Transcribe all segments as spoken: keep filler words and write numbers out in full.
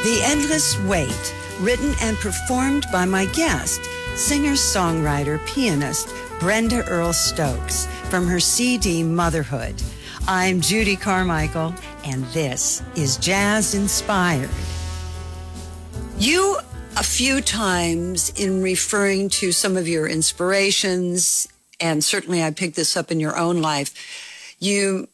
The Endless Wait, written and performed by my guest, singer-songwriter, pianist Brenda Earl Stokes, from her C D Motherhood. I'm Judy Carmichael, and this is Jazz Inspired. You, a few times in referring to some of your inspirations, and certainly I picked this up in your own life, you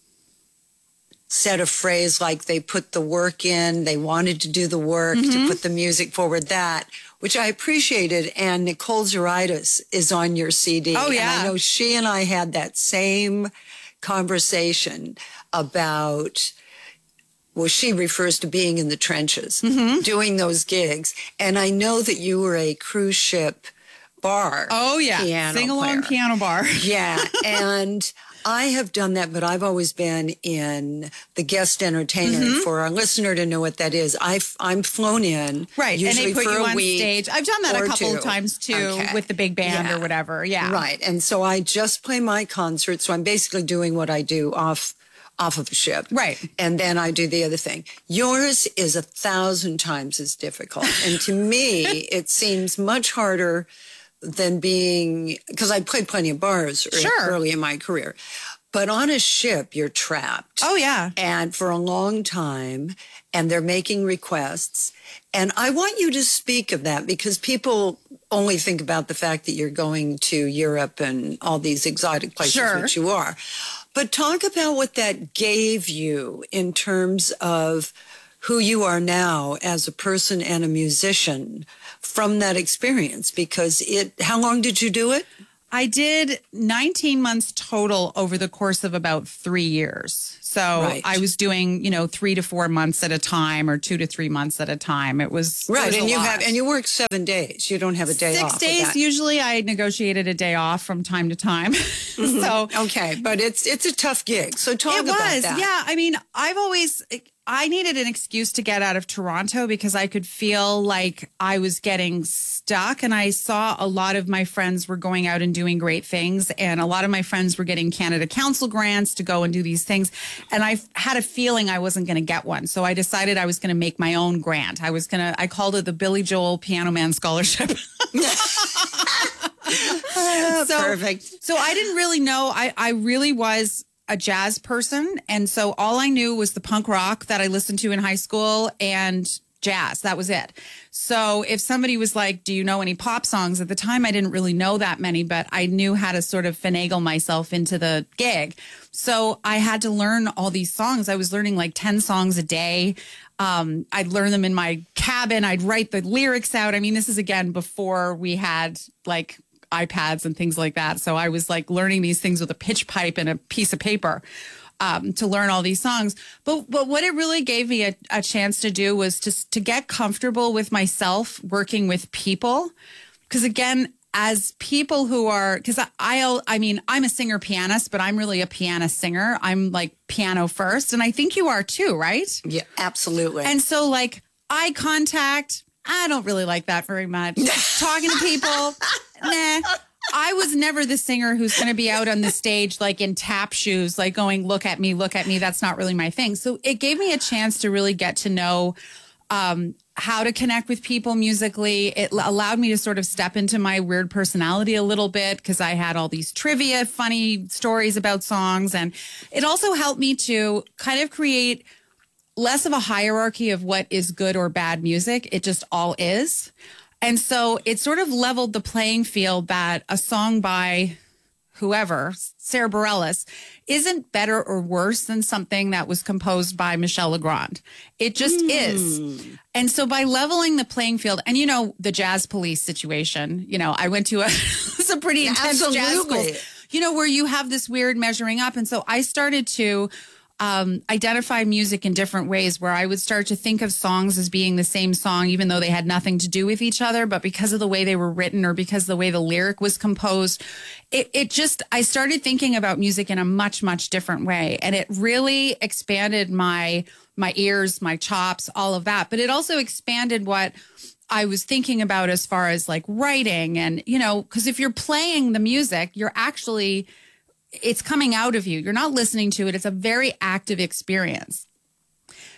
said a phrase like they put the work in, they wanted to do the work mm-hmm. to put the music forward, that, which I appreciated. And Nicole Zaritis is on your C D. Oh, yeah. And I know she and I had that same conversation about, well, she refers to being in the trenches, mm-hmm. doing those gigs. And I know that you were a cruise ship bar. Oh, yeah. Sing-along piano bar. Yeah. And I have done that, but I've always been in the guest entertainer. Mm-hmm. For our listener to know what that is, I've, I'm flown in. Right, usually and they put for you a on week stage. I've done that a couple two. of times, too, okay. with the big band yeah. or whatever. Yeah. Right, and so I just play my concert, so I'm basically doing what I do off off of a ship. Right. And then I do the other thing. Yours is a thousand times as difficult. And to me, it seems much harder than being, because I played plenty of bars sure. early in my career. But on a ship, you're trapped. Oh, yeah. And for a long time, and they're making requests. And I want you to speak of that, because people only think about the fact that you're going to Europe and all these exotic places, sure. which you are. But talk about what that gave you in terms of who you are now as a person and a musician from that experience. Because it, how long did you do it? I did nineteen months total over the course of about three years. So right. I was doing, you know, three to four months at a time, or two to three months at a time. It was right, it was and you lot. have and you work seven days. You don't have a day Six off. Six days. Usually, I negotiated a day off from time to time. Mm-hmm. So okay, but it's it's a tough gig. So talk it about was, that. Yeah, I mean, I've always. I needed an excuse to get out of Toronto, because I could feel like I was getting stuck, and I saw a lot of my friends were going out and doing great things, and a lot of my friends were getting Canada Council grants to go and do these things, and I had a feeling I wasn't going to get one. So I decided I was going to make my own grant. I was going to, I called it the Billy Joel Piano Man Scholarship. oh, so, perfect. So I didn't really know. I, I really was a jazz person. And so all I knew was the punk rock that I listened to in high school and jazz. That was it. So if somebody was like, do you know any pop songs? At the time, I didn't really know that many, but I knew how to sort of finagle myself into the gig. So I had to learn all these songs. I was learning like ten songs a day. Um, I'd learn them in my cabin. I'd write the lyrics out. I mean, this is again before we had like iPads and things like that. So I was like learning these things with a pitch pipe and a piece of paper um, to learn all these songs. But but what it really gave me a, a chance to do was to, to get comfortable with myself working with people. Because again, as people who are, because I, I, I mean, I'm a singer pianist, but I'm really a piano singer. I'm like piano first. And I think you are too, right? Yeah, absolutely. And so like eye contact, I don't really like that very much. Talking to people, nah. I was never the singer who's going to be out on the stage like in tap shoes, like going, look at me, look at me. That's not really my thing. So it gave me a chance to really get to know um, how to connect with people musically. It allowed me to sort of step into my weird personality a little bit, because I had all these trivia, funny stories about songs. And it also helped me to kind of create less of a hierarchy of what is good or bad music. It just all is. And so it sort of leveled the playing field that a song by whoever, Sarah Bareilles, isn't better or worse than something that was composed by Michel Legrand. It just mm. is. And so by leveling the playing field, and you know, the Jazz Police situation, you know, I went to a, it's a pretty intense Absolutely. jazz school, you know, where you have this weird measuring up. And so I started to Um, identify music in different ways, where I would start to think of songs as being the same song, even though they had nothing to do with each other. But because of the way they were written, or because of the way the lyric was composed, it, it just, I started thinking about music in a much, much different way. And it really expanded my, my ears, my chops, all of that. But it also expanded what I was thinking about as far as like writing. And, you know, because if you're playing the music, you're actually, it's coming out of you. You're not listening to it. It's a very active experience.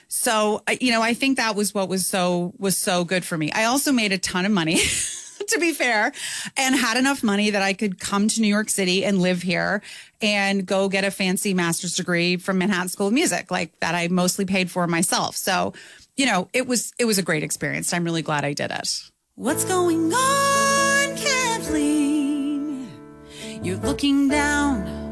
So, I- you know, I think that was what was so was so good for me. I also made a ton of money, to be fair, and had enough money that I could come to New York City and live here and go get a fancy master's degree from Manhattan School of Music, like that I mostly paid for myself. So, you know, it was it was a great experience. I'm really glad I did it. What's going on, Kathleen? You're looking down